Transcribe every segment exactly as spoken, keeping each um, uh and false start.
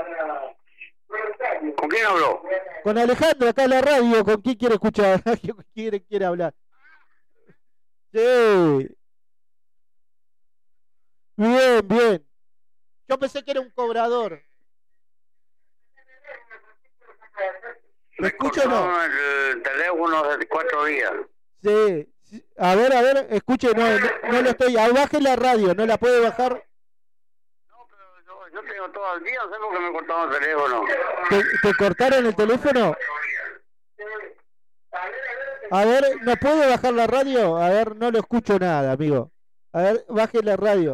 ¿Con quién habló? Con Alejandro, acá en la radio. ¿Con quién quiere escuchar? ¿Quién quiere, quiere hablar? Sí. Bien, bien. Yo pensé que era un cobrador. ¿Me escucha o no? El teléfono hace cuatro días. Sí. A ver, a ver, escuche, no, no, no lo estoy. Ah, baje la radio, ¿no la puede bajar? No, pero yo, yo tengo todo el día, no sé por qué me cortaron el teléfono. ¿Te, te cortaron el teléfono? A ver, ¿no puede bajar la radio? A ver, no lo escucho nada, amigo. A ver, baje la radio.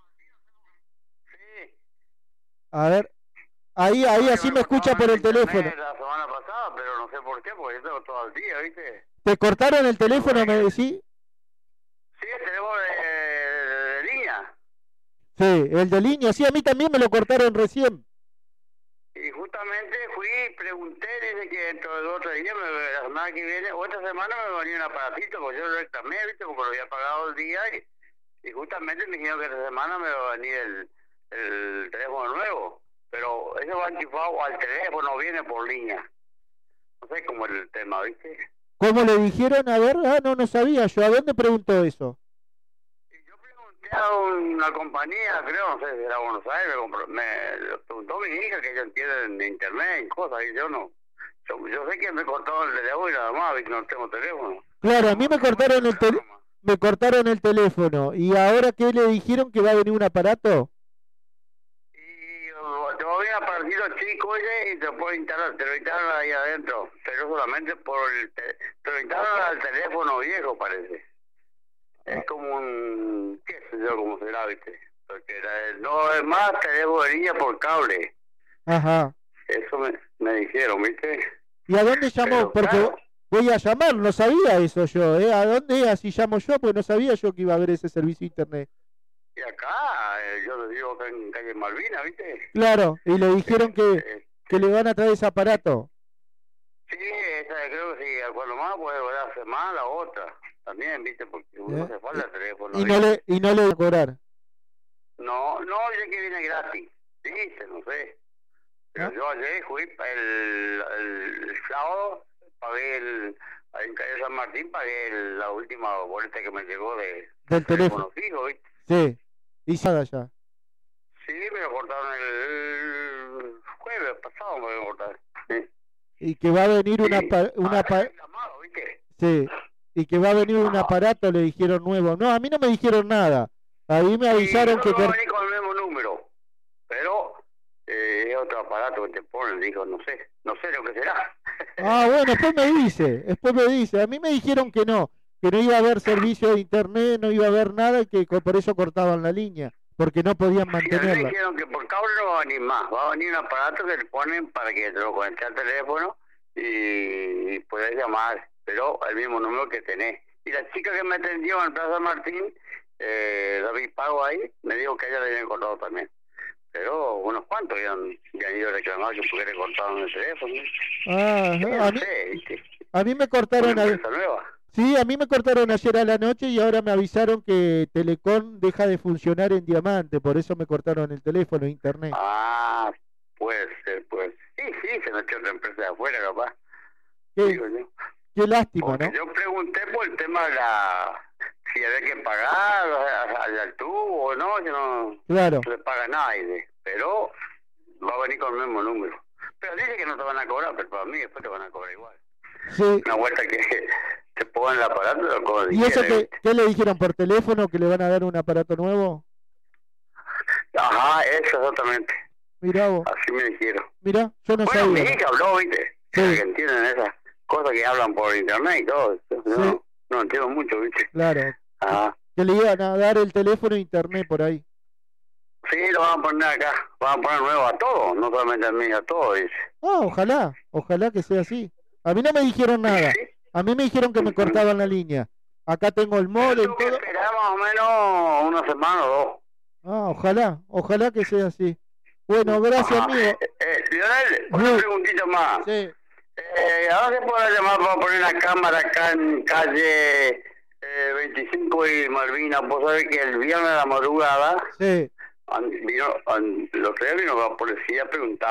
Sí. A ver, ahí, ahí, así me escucha por el teléfono. La semana pasada, pero no sé por qué, porque yo tengo todo el día, ¿viste? ¿Te cortaron el teléfono, me decís? Sí, el teléfono de, de, de línea. Sí, el de línea, sí, a mí también me lo cortaron recién. Y justamente fui, pregunté, dice que dentro de dos o tres días, me, la semana que viene, o esta semana me venía un aparatito, porque yo lo reclamé, ¿viste? Porque lo había pagado el día, y, y justamente me dijeron que esta semana me va a venir el, el teléfono nuevo. Pero eso va enchufado al teléfono, viene por línea. No sé cómo es el tema, ¿viste? ¿Cómo le dijeron? A ver, ah, no, no sabía yo. ¿A dónde preguntó eso? Y yo pregunté a una compañía, creo, no sé si era Buenos Aires, me, me lo preguntó mi hija, que ella entiende en internet y cosas, y yo no. Yo, yo sé que me cortaron el teléfono y nada más, y que no tengo teléfono. Claro, a mí me cortaron el teléfono. Me cortaron el teléfono. ¿Y ahora qué le dijeron? ¿Que va a venir un aparato? Te va a venir un aparatito chico, oye, y te lo puedo instalar, te lo instalan ahí adentro, pero solamente por el... Te, te lo instalan al teléfono viejo, parece. Es como un... qué sé yo, cómo será, ¿viste? Porque la, no es más teléfono de línea por cable. Ajá. Eso me, me dijeron, ¿viste? ¿Y a dónde llamó? Pero, Porque claro, voy a llamar, no sabía eso yo, ¿eh? ¿A dónde así llamo yo? Porque no sabía yo que iba a haber ese servicio de internet. y acá, eh, yo le digo acá en calle Malvina, ¿viste? Claro, y le dijeron que, Eh, que le van a traer ese aparato. sí, esa, creo que sí, cuando más puede durar semana, la otra. También, ¿viste? Porque uno ¿Eh? se falta el teléfono. Y no le, y no le van a cobrar. No, no, dice que viene gratis. Dice, no sé. Pero ¿Ah? yo ayer fui el, el, el sábado, pagué el, en calle San Martín, pagué el, la última boleta que me llegó de Del teléfono. fijo, ¿viste? Sí, y nada ya. Sí, me lo cortaron el, el jueves pasado, me lo cortaron. Sí. Y que va a venir una, Sí. pa- una Ahora pa- he reclamado, ¿viste? sí, y que va a venir un Ah. aparato, le dijeron nuevo. No, a mí no me dijeron nada. Ahí me avisaron Sí, que... no va a cor- venir con el mismo número, pero eh, es otro aparato que te ponen, dijo, no sé, no sé lo que será. Ah, bueno, después me dice, después me dice. A mí me dijeron que no, que no iba a haber servicio de internet, no iba a haber nada y que co- por eso cortaban la línea, porque no podían Sí, a mí me mantenerla. dijeron que por cable no va a venir más, va a venir un aparato que le ponen para que te lo conecte al teléfono y, y puedas llamar, pero el mismo número que tenés. Y la chica que me atendió en Plaza Martín, eh, David Pago ahí, me dijo que a ella le habían cortado también. Pero unos cuantos ya han, ya han ido a reclamar que porque le cortaron el teléfono. Ah, Yo no, no a mí, sé, ¿viste? a mí me Una cortaron... a- empresa nueva. Sí, a mí me cortaron ayer a la noche y ahora me avisaron que Telecom deja de funcionar en Diamante, por eso me cortaron el teléfono, internet. Ah, puede ser, pues. Sí, sí, se metió otra empresa de afuera, capaz. Qué, Digo yo. qué lástima, Porque ¿no? yo pregunté por el tema de la... si había que pagar al, al tubo o no, yo no, Claro. no le paga a nadie, pero va a venir con el mismo número. Pero dice que no te van a cobrar, pero para mí después te van a cobrar igual. Sí. Una vuelta que te pongan el aparato, lo cobran. ¿Y eso qué, qué le dijeron por teléfono, que le van a dar un aparato nuevo? Ajá, eso exactamente. Mirá vos, Así me dijeron. mirá, yo no Bueno, mi sabía. hija habló, ¿viste? Sí. Que entienden esas cosas que hablan por internet y todo. Yo Sí. no, no entiendo mucho, ¿viste? Claro, Ajá. que le iban a dar el teléfono e internet por ahí. Sí, lo van a poner acá. Van a poner nuevo a todo, no solamente a mí, a todo, dice. Ah, ojalá, ojalá que sea así. A mí no me dijeron nada. Sí. A mí me dijeron que me cortaban la línea. Acá tengo el Pero modem, tengo que todo. esperar más o menos una semana o dos. Ah, ojalá, ojalá que sea así. Bueno, gracias, Ajá. amigo. Eh, eh, Lionel, una Sí. preguntita más. Sí. Eh, ¿A dónde puedo llamar para poner una cámara acá en calle eh, veinticinco y Malvina? Vos sabés que el viernes de la madrugada Sí. an- vino, an- los tres vino la policía a preguntar